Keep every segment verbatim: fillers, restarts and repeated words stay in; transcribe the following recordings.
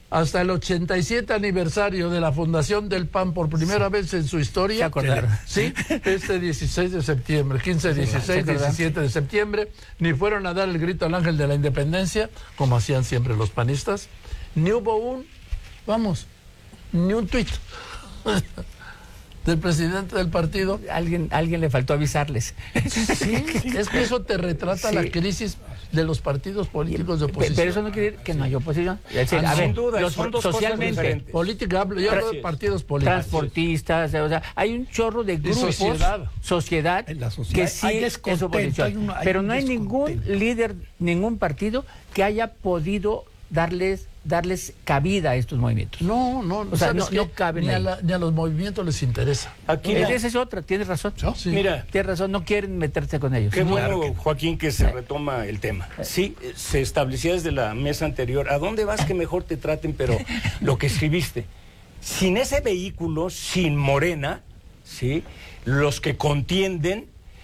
hasta el ochenta y siete aniversario de la fundación del P A N por primera sí. vez en su historia. ¿Se acordaron? Sí, este dieciséis de septiembre, quince, dieciséis, diecisiete de septiembre, ni fueron a dar el grito al ángel de la independencia, como hacían siempre los panistas, ni hubo un, vamos, ni un tuit del presidente del partido. Alguien, alguien le faltó avisarles. Sí, es que eso te retrata sí. la crisis de los partidos políticos de oposición. Pero eso no quiere decir que no haya oposición. Es decir, ah, a ver, sin duda, los, son dos socialmente, política, hablo, yo hablo de partidos políticos. Transportistas, o sea, hay un chorro de grupos, sociedad, sociedad que sí es oposición. Pero no hay ningún líder, ningún partido que haya podido darles darles cabida a estos movimientos. No, no, o sea, no, no caben ni ahí. A la, ni a los movimientos les interesa. Aquí no. Esa es otra, tienes razón. ¿No? Sí. Mira, tienes razón, no quieren meterse con ellos. Qué claro bueno, que... Joaquín, que se retoma el tema. Sí, se establecía desde la mesa anterior, ¿a dónde vas que mejor te traten? Pero lo que escribiste, sin ese vehículo, sin Morena, ¿sí? Los que contienden,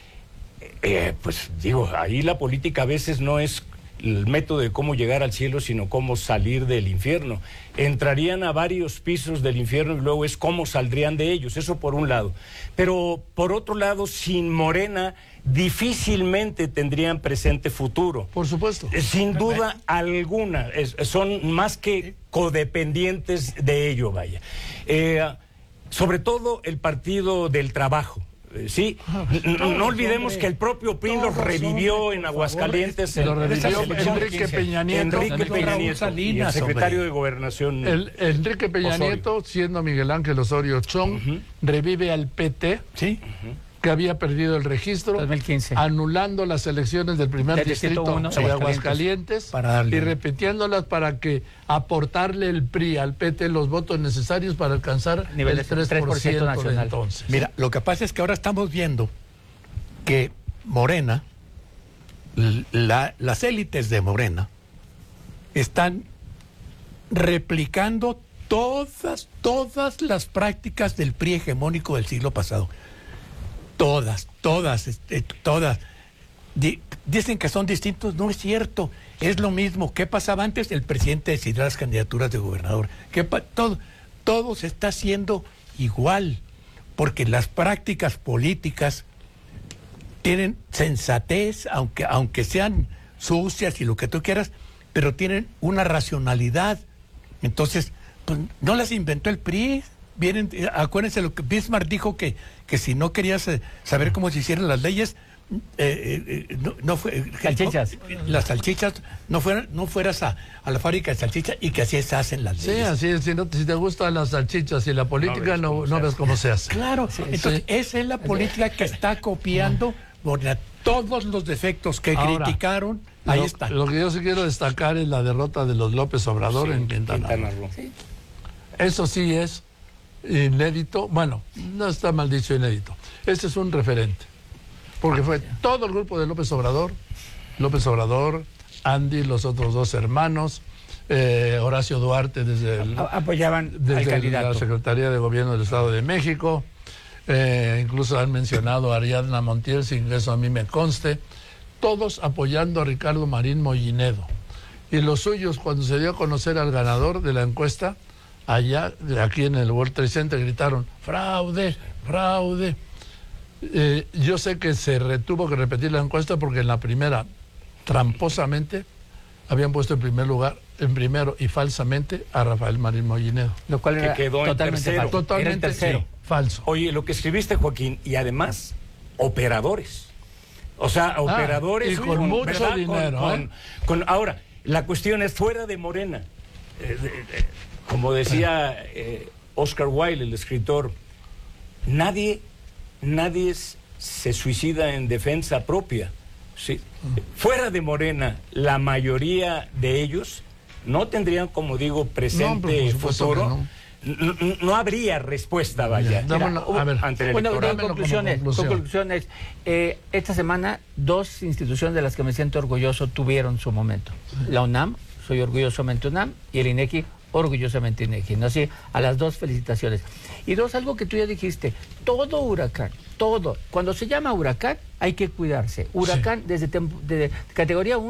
eh, pues digo, ahí la política a veces no es el método de cómo llegar al cielo, sino cómo salir del infierno. Entrarían a varios pisos del infierno y luego es cómo saldrían de ellos, eso por un lado. Pero por otro lado, sin Morena, difícilmente tendrían presente futuro. Por supuesto. Sin duda alguna, es, son más que codependientes de ello, vaya. Eh, sobre todo el Partido del Trabajo. Sí, no, no olvidemos que el propio P R I los revivió en Aguascalientes. Lo revivió Enrique Peña Nieto. Enrique Peña Nieto y el secretario de Gobernación. El, Enrique Peña Nieto, siendo Miguel Ángel Osorio Chong, uh-huh. revive al P T, ¿sí? uh-huh. que había perdido el registro, dos mil quince. Anulando las elecciones del primer del distrito uno, de Aguascalientes, para y repitiéndolas para que aportarle el P R I al P T los votos necesarios para alcanzar nivel el tres por ciento nacional. Entonces. Mira, lo que pasa es que ahora estamos viendo que Morena, la, las élites de Morena, están replicando todas, todas las prácticas del P R I hegemónico del siglo pasado. Todas, todas, este, todas. Di, dicen que son distintos, no es cierto. Es lo mismo. ¿Qué pasaba antes? El presidente decidió las candidaturas de gobernador. ¿Qué pa todo, todo se está haciendo igual, porque las prácticas políticas tienen sensatez, aunque, aunque sean sucias y lo que tú quieras, pero tienen una racionalidad. Entonces, pues, no las inventó el P R I. Vienen, acuérdense lo que Bismarck dijo, que, que si no querías eh, saber cómo se hicieran las leyes, eh, eh, no, no fue, salchichas. No, las salchichas, no, fueran, no fueras a, a la fábrica de salchichas, y que así se hacen las leyes. Sí, así es. Si, no, si te gustan las salchichas y la política, no ves, no, no ves cómo se hace. Claro, sí, entonces sí. Esa es la política que está copiando todos los defectos que Ahora, criticaron. Ahí lo, está. Lo que yo sí quiero destacar es la derrota de los López Obrador sí, en Quintana, Quintana Roo. Sí. Eso sí es inédito, bueno, no está mal dicho inédito. Este es un referente, porque fue todo el grupo de López Obrador, López Obrador, Andy, los otros dos hermanos, eh, Horacio Duarte desde, el, apoyaban desde al candidato. La Secretaría de Gobierno del Estado de México, eh, incluso han mencionado a Ariadna Montiel, sin que eso a mí me conste, todos apoyando a Ricardo Marín Mollinedo. Y los suyos, cuando se dio a conocer al ganador de la encuesta, allá, aquí en el World Trade Center, gritaron fraude, fraude. Eh, yo sé que se retuvo que repetir la encuesta porque en la primera, tramposamente, habían puesto en primer lugar, en primero y falsamente, a Rafael Marín Mollinedo. Lo cual era que quedó totalmente en tercero. falso. Totalmente era el tercero. Sí, falso. Oye, lo que escribiste, Joaquín, y además, operadores. O sea, operadores. Ah, y con con, mucho ¿verdad? dinero. Con, ¿eh? con, con, ahora, la cuestión es fuera de Morena. Eh, de, de, Como decía eh, Oscar Wilde, el escritor, nadie, nadie se suicida en defensa propia. ¿Sí? Fuera de Morena, la mayoría de ellos no tendrían, como digo, presente, no, futuro. No. No, no habría respuesta, vaya. Mira, Mira, a ver, ante el bueno, electorado. conclusiones. Conclusión. conclusiones. Eh, esta semana, dos instituciones de las que me siento orgulloso tuvieron su momento. La UNAM, soy orgullosamente UNAM, y el INEGI, orgullosamente INEGI. ¿No? Así, a las dos felicitaciones. Y dos, algo que tú ya dijiste, todo huracán, todo, cuando se llama huracán, hay que cuidarse. Huracán sí. desde, desde categoría uno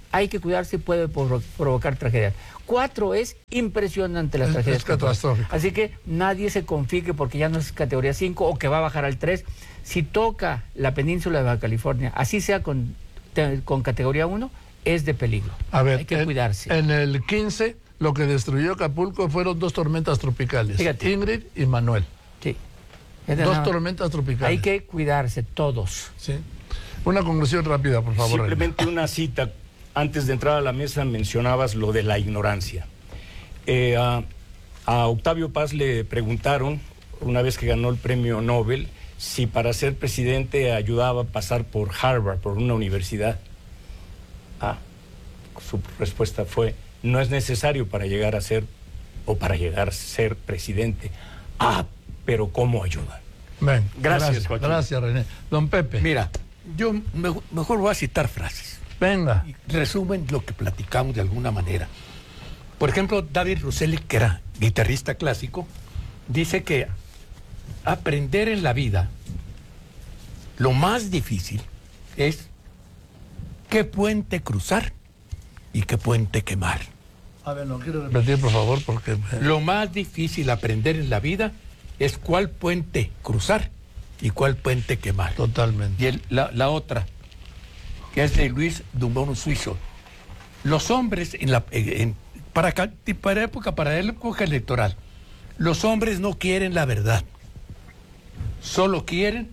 hay que cuidarse y puede provo- provocar tragedias. Cuatro es impresionante las Es- tragedias. es catastrófico. Así que nadie se confíe porque ya no es categoría cinco o que va a bajar al tres. Si toca la península de Baja California, así sea con, te- con categoría uno, es de peligro. A ver, hay que en, cuidarse. en el quince, lo que destruyó Acapulco fueron dos tormentas tropicales, Fíjate. Ingrid y Manuel. Sí. Es de Dos nada. tormentas tropicales. Hay que cuidarse todos. Sí. Una conclusión rápida, por favor. René. Simplemente una cita. Antes de entrar a la mesa mencionabas lo de la ignorancia. Eh, a, a Octavio Paz le preguntaron, una vez que ganó el premio Nobel, si para ser presidente ayudaba a pasar por Harvard, por una universidad. Ah, su respuesta fue, no es necesario para llegar a ser, o para llegar a ser presidente. Ah, pero ¿cómo ayuda? Ven, Gracias, gracias, Joaquín. gracias, René. Don Pepe, Mira, yo me- mejor voy a citar frases. venga. Y resumen lo que platicamos de alguna manera. Por ejemplo, David Russelli, que era guitarrista clásico, dice que aprender en la vida, lo más difícil es qué puente cruzar y qué puente quemar. A ver, ¿no quiero repetir, por favor? Porque... eh, Lo más difícil aprender en la vida es cuál puente cruzar y cuál puente quemar. Totalmente. Y el- la, la otra, que es de Luis Dumont Suizo. Los hombres, en la, en- en- para, ca- para época, para época electoral, los hombres no quieren la verdad. Solo quieren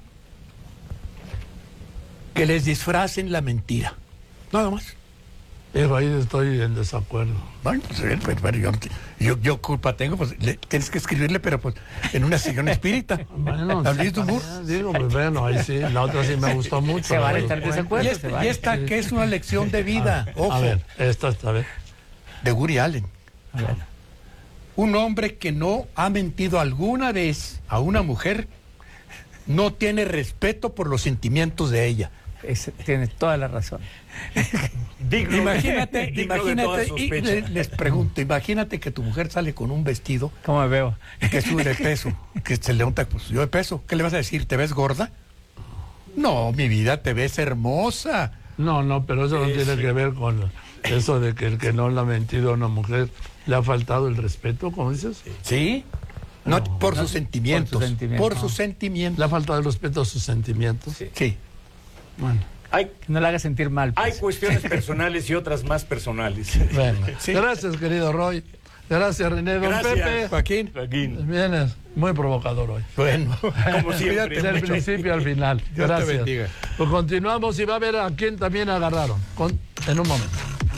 que les disfracen la mentira. Nada más. Pero ahí estoy en desacuerdo. Bueno, pues, eh, pues, bueno, yo, yo, yo culpa tengo, pues le- tienes que escribirle, pero pues en una sesión espírita. Bueno, A Luis Dumont. digo, pues bueno, ahí sí. La otra sí me gustó mucho. Se la vale verdad. estar de desacuerdo. Y se esta, vale. y esta que es una lección de vida, ojo, A ver, esta está bien. de Woody Allen. A ver. Un hombre que no ha mentido alguna vez a una mujer no tiene respeto por los sentimientos de ella. Es- tienes toda la razón. Digno- Imagínate, digno de toda imagínate, y sospecha. le- les pregunto, imagínate que tu mujer sale con un vestido ¿Cómo me veo? que sube de peso, que se le nota, pues yo de peso. ¿Qué le vas a decir? ¿Te ves gorda? No, mi vida, te ves hermosa. No, no, pero eso no tiene que ver con eso de que el que no le ha mentido a una mujer le ha faltado el respeto, como dices. ¿Sí? No, por, sus sentimientos, por sus sentimientos. por sus sentimientos. Le ha faltado el respeto a sus sentimientos. Sí. Sí. Bueno, Hay, Que no la haga sentir mal. hay pues. cuestiones personales y otras más personales. venga. Sí. Gracias, querido Roy. Gracias, René. Don Gracias. Pepe. Joaquín. Joaquín. Vienes muy provocador hoy. Bueno, Como siempre. Cuídate Del mucho. principio al final. Dios te Gracias. bendiga. Pues continuamos y va a ver a quién también agarraron. Con- en un momento.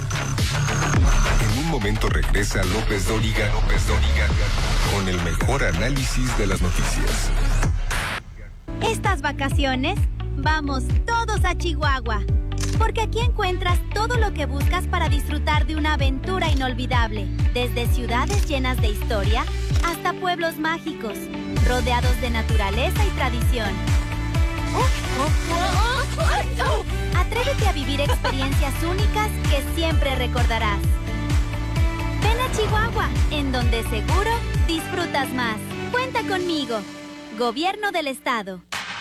En un momento regresa López Dóriga, López Dóriga, con el mejor análisis de las noticias. Estas vacaciones, vamos todos a Chihuahua, porque aquí encuentras todo lo que buscas para disfrutar de una aventura inolvidable, desde ciudades llenas de historia hasta pueblos mágicos, rodeados de naturaleza y tradición. Atrévete a vivir experiencias únicas que siempre recordarás. Ven a Chihuahua, en donde seguro disfrutas más. Cuenta conmigo. Gobierno del Estado.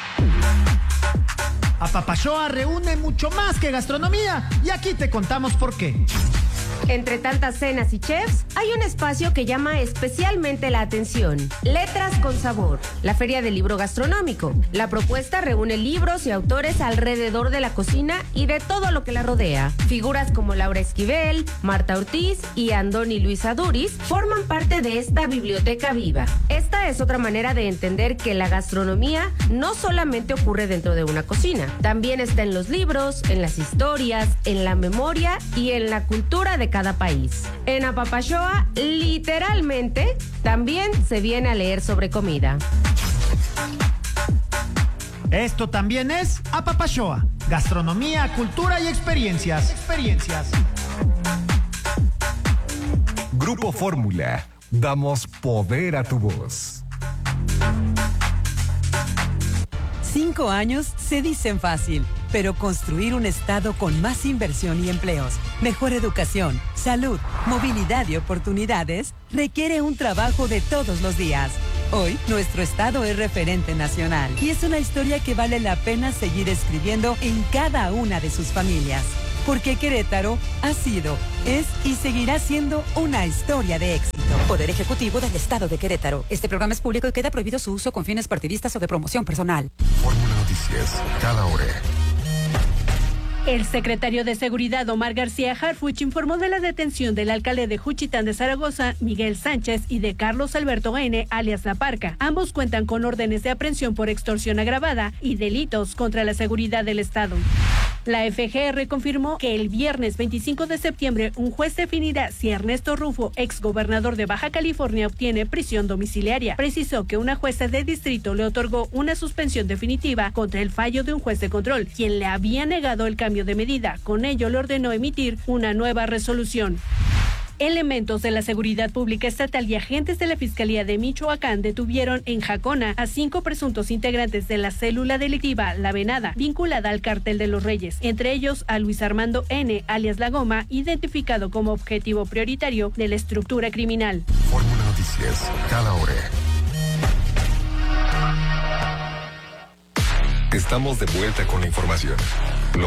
Apapashoa reúne mucho más que gastronomía y aquí te contamos por qué. Entre tantas cenas y chefs, hay un espacio que llama especialmente la atención. Letras con Sabor, la feria del libro gastronómico. La propuesta reúne libros y autores alrededor de la cocina y de todo lo que la rodea. Figuras como Laura Esquivel, Marta Ortiz y Andoni Luis Aduriz forman parte de esta biblioteca viva. Esta es otra manera de entender que la gastronomía no solamente ocurre dentro de una cocina, también está en los libros, en las historias, en la memoria y en la cultura de cada país. En Apapashoa, literalmente, también se viene a leer sobre comida. Esto también es Apapashoa, gastronomía, cultura y experiencias. Experiencias. Grupo Fórmula. Damos poder a tu voz. Cinco años se dicen fácil, pero construir un estado con más inversión y empleos, mejor educación, salud, movilidad y oportunidades requiere un trabajo de todos los días. Hoy, nuestro estado es referente nacional y es una historia que vale la pena seguir escribiendo en cada una de sus familias. porque Querétaro ha sido, es y seguirá siendo una historia de éxito. Poder Ejecutivo del Estado de Querétaro. Este programa es público y queda prohibido su uso con fines partidistas o de promoción personal. Fórmula Noticias, cada hora. El secretario de Seguridad, Omar García Harfuch, informó de la detención del alcalde de Juchitán de Zaragoza, Miguel Sánchez, y de Carlos Alberto N., alias La Parca. Ambos cuentan con órdenes de aprehensión por extorsión agravada y delitos contra la seguridad del Estado. La F G R confirmó que el viernes veinticinco de septiembre un juez definirá si Ernesto Rufo, exgobernador de Baja California, obtiene prisión domiciliaria. Precisó que una jueza de distrito le otorgó una suspensión definitiva contra el fallo de un juez de control, quien le había negado el cambio de medida. Con ello le ordenó emitir una nueva resolución. Elementos de la Seguridad Pública Estatal y agentes de la Fiscalía de Michoacán detuvieron en Jacona a cinco presuntos integrantes de la célula delictiva La Venada, vinculada al Cártel de los Reyes, entre ellos a Luis Armando N., alias La Goma, identificado como objetivo prioritario de la estructura criminal. Fórmula Noticias, cada hora. Estamos de vuelta con la información.